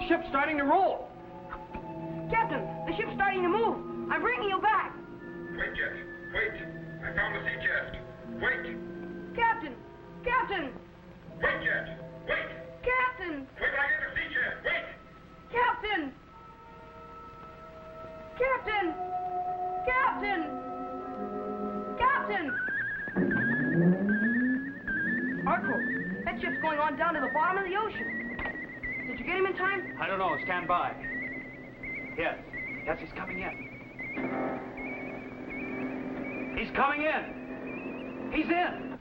Ship's starting to roll. Captain, the ship's starting to move. I'm bringing you back. Wait, Jet. Wait. I found the sea chest. Wait. Captain! Captain! Wait, Jet. Wait. Captain! Wait till I get the sea chest. Wait. Captain! Captain! Captain! Captain! Arturo, that ship's going on down to the bottom of the ocean. Did you get him in time? I don't know. Stand by. Yes. Yes, he's coming in. He's coming in. He's in.